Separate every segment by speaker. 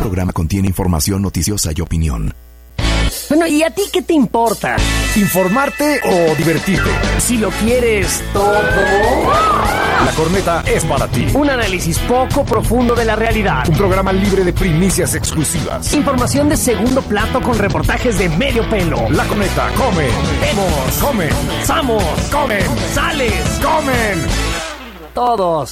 Speaker 1: programa contiene información noticiosa y opinión.
Speaker 2: Bueno, ¿y a ti qué te importa?
Speaker 3: ¿Informarte o divertirte?
Speaker 2: Si lo quieres todo.
Speaker 3: La corneta es para ti.
Speaker 2: Un análisis poco profundo de la realidad.
Speaker 3: Un programa libre de primicias exclusivas.
Speaker 2: Información de segundo plato con reportajes de medio pelo.
Speaker 3: La corneta, comen,
Speaker 2: Vemos,
Speaker 3: comen,
Speaker 2: Samos,
Speaker 3: comen,
Speaker 2: sales,
Speaker 3: comen.
Speaker 2: todos.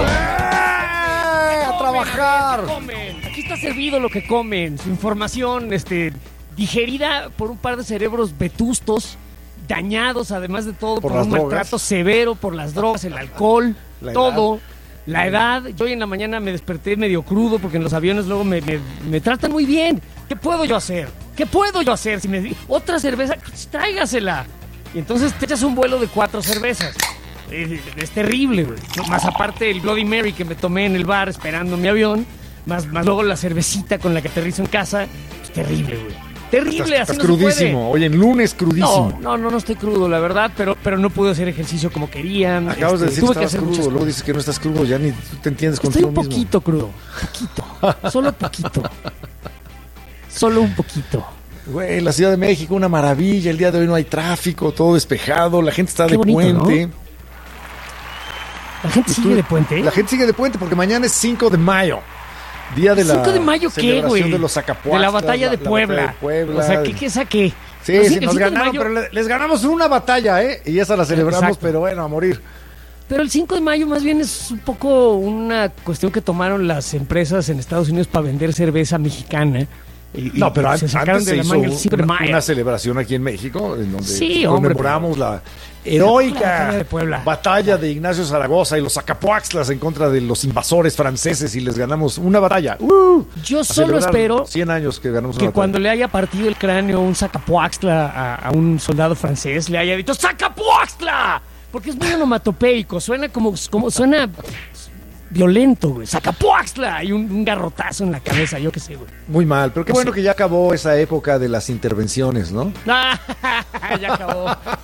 Speaker 3: ¡A trabajar!
Speaker 2: Comen. Aquí está servido lo que comen. Su información, digerida por un par de cerebros vetustos, dañados además de todo por un maltrato severo, por las drogas, el alcohol, todo. La edad. Yo hoy en la mañana me desperté medio crudo porque en los aviones luego me tratan muy bien. ¿Qué puedo yo hacer? Si me di otra cerveza, tráigasela. Y entonces te echas un vuelo de 4 cervezas. Es terrible, güey. Más aparte el Bloody Mary que me tomé en el bar esperando mi avión, más luego la cervecita con la que aterrizo en casa. Es terrible, güey. Terrible,
Speaker 3: estás
Speaker 2: así no
Speaker 3: crudísimo.
Speaker 2: se puede.
Speaker 3: Hoy en lunes crudísimo.
Speaker 2: No estoy crudo, la verdad, pero no pude hacer ejercicio como querían.
Speaker 3: Acabas de decir
Speaker 2: tuve
Speaker 3: que estabas
Speaker 2: muchas
Speaker 3: crudo, luego
Speaker 2: cosas.
Speaker 3: dices que no estás crudo, ya ni tú te entiendes
Speaker 2: Estoy
Speaker 3: contigo
Speaker 2: un
Speaker 3: mismo.
Speaker 2: poquito crudo, solo poquito. Solo un poquito.
Speaker 3: Güey, la Ciudad de México, una maravilla. El día de hoy no hay tráfico, todo despejado, la gente está
Speaker 2: Qué
Speaker 3: de
Speaker 2: bonito,
Speaker 3: puente.
Speaker 2: ¿no? ¿La gente sigue de puente?
Speaker 3: La gente sigue de puente porque mañana es 5 de mayo. Día de la
Speaker 2: 5 de mayo, ¿qué,
Speaker 3: celebración
Speaker 2: güey?
Speaker 3: de los Zacapuastlas,
Speaker 2: De la batalla de Puebla.
Speaker 3: La batalla de Puebla.
Speaker 2: O sea, ¿qué saqué?
Speaker 3: Sí,
Speaker 2: Pues
Speaker 3: sí,
Speaker 2: el
Speaker 3: nos
Speaker 2: 5 de
Speaker 3: ganaron,
Speaker 2: mayo-
Speaker 3: pero les ganamos una batalla, ¿eh? Y esa la celebramos,
Speaker 2: Exacto.
Speaker 3: pero bueno, a morir.
Speaker 2: Pero el 5 de mayo más bien es un poco una cuestión que tomaron las empresas en Estados Unidos para vender cerveza mexicana.
Speaker 3: No, pero
Speaker 2: se sacaron
Speaker 3: antes
Speaker 2: de
Speaker 3: se
Speaker 2: la
Speaker 3: hizo
Speaker 2: manga el 5 de mayo.
Speaker 3: una celebración aquí en México en donde
Speaker 2: Sí, hombre,
Speaker 3: conmemoramos la
Speaker 2: La
Speaker 3: heroica
Speaker 2: batalla de Puebla.
Speaker 3: batalla de Ignacio Zaragoza y los Zacapuaxtlas en contra de los invasores franceses y les ganamos una batalla.
Speaker 2: Yo
Speaker 3: A
Speaker 2: solo
Speaker 3: celebrar
Speaker 2: espero
Speaker 3: 100 años que ganamos una
Speaker 2: que
Speaker 3: batalla.
Speaker 2: cuando le haya partido el cráneo un Zacapuaxtla a un soldado francés, le haya dicho ¡Zacapuaxtla! Porque es muy onomatopeico, suena como suena violento, güey. ¡Zacapuaxtla! Y un garrotazo en la cabeza, yo qué sé, güey.
Speaker 3: Muy mal, pero qué bueno que ya acabó esa época de las intervenciones, ¿no?
Speaker 2: Ya acabó.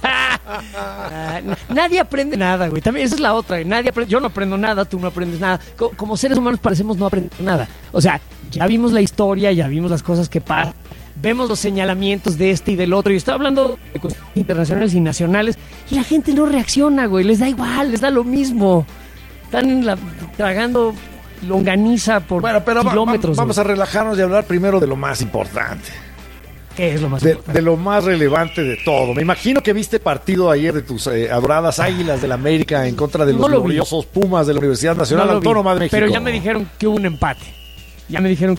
Speaker 2: Nadie aprende nada, güey. También esa es la otra. Yo no aprendo nada, tú no aprendes nada. Como seres humanos parecemos no aprender nada. O sea, ya vimos la historia, ya vimos las cosas que pasan. Vemos los señalamientos de este y del otro. Y estoy hablando de cuestiones internacionales y nacionales. Y la gente no reacciona, güey. Les da igual, les da lo mismo. Están tragando longaniza por kilómetros.
Speaker 3: Vamos a relajarnos y hablar primero de lo más importante.
Speaker 2: ¿Qué es lo más importante?
Speaker 3: De lo más relevante de todo. Me imagino que viste partido ayer de tus adoradas Águilas del América en contra de los
Speaker 2: No lo vi.
Speaker 3: gloriosos Pumas de la Universidad Nacional
Speaker 2: No lo vi,
Speaker 3: Autónoma de México.
Speaker 2: Pero ya me dijeron que hubo un empate. Ya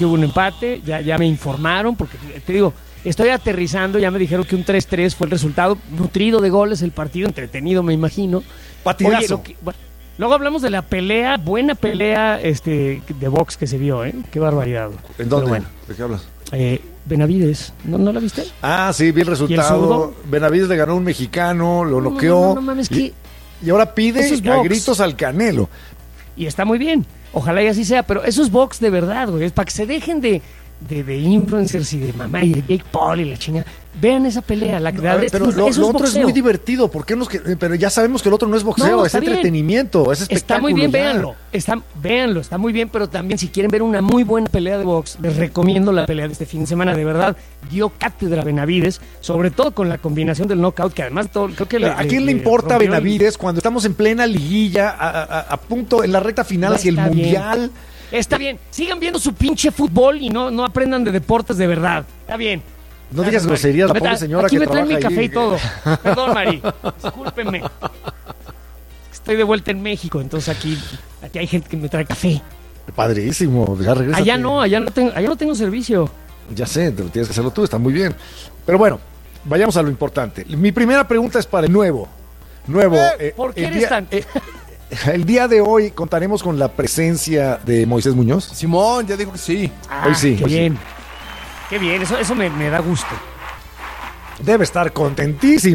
Speaker 2: me informaron, porque te digo, estoy aterrizando, ya me dijeron que un 3-3 fue el resultado, nutrido de goles el partido, entretenido me imagino.
Speaker 3: Partidazo.
Speaker 2: Bueno, luego hablamos de la pelea, buena pelea de box que se vio, ¿eh? Qué barbaridad.
Speaker 3: ¿En dónde?
Speaker 2: Pero bueno,
Speaker 3: ¿De qué hablas?
Speaker 2: Benavides, ¿no la viste?
Speaker 3: Ah, sí, vi el resultado.
Speaker 2: zurdo?
Speaker 3: Benavides le ganó a un mexicano, lo noqueó.
Speaker 2: No mames, que...
Speaker 3: Y ahora pide
Speaker 2: Eso es
Speaker 3: a
Speaker 2: box.
Speaker 3: gritos al Canelo.
Speaker 2: Y está muy bien. Ojalá y así sea, pero eso es box de verdad, güey. Es para que se dejen de influencers y de mamá y de Jake Paul y la chingada. Vean esa pelea, la
Speaker 3: A ver, pero lo otro es muy divertido. ¿Por qué pero ya sabemos que el otro no es boxeo, es
Speaker 2: está bien.
Speaker 3: entretenimiento, es espectáculo.
Speaker 2: Está muy bien,
Speaker 3: ya.
Speaker 2: véanlo, está muy bien, pero también si quieren ver una muy buena pelea de box, les recomiendo la pelea de este fin de semana. De verdad, dio cátedra Benavides, sobre todo con la combinación del knockout, que además creo que
Speaker 3: ¿A quién le importa
Speaker 2: rompió
Speaker 3: Benavides cuando estamos en plena liguilla, a punto en la recta final
Speaker 2: No,
Speaker 3: hacia el
Speaker 2: está bien.
Speaker 3: Mundial?
Speaker 2: Está bien, sigan viendo su pinche fútbol y no aprendan de deportes de verdad. Está bien.
Speaker 3: No digas groserías, la pobre señora
Speaker 2: aquí
Speaker 3: que
Speaker 2: me traen
Speaker 3: trabaja
Speaker 2: mi café
Speaker 3: ahí.
Speaker 2: y todo. Perdón, Mari. Discúlpenme. Estoy de vuelta en México, entonces aquí hay gente que me trae café.
Speaker 3: Padrísimo, ya regresa.
Speaker 2: Allá no tengo servicio.
Speaker 3: Ya sé, te lo tienes que hacerlo tú, está muy bien. Pero bueno, vayamos a lo importante. Mi primera pregunta es para el nuevo.
Speaker 2: ¿Por qué
Speaker 3: el
Speaker 2: eres tan...?
Speaker 3: El día de hoy contaremos con la presencia de Moisés Muñoz.
Speaker 4: Simón, ya dijo que sí.
Speaker 3: Hoy sí.
Speaker 2: Qué bien. Qué bien, eso me da gusto.
Speaker 3: Debe estar contentísimo.